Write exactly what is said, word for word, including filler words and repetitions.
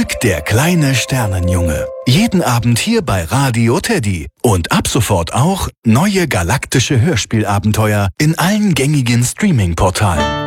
Dirk, der kleine Sternenjunge. Jeden Abend hier bei Radio Teddy. Und ab sofort auch neue galaktische Hörspielabenteuer in allen gängigen Streaming-Portalen.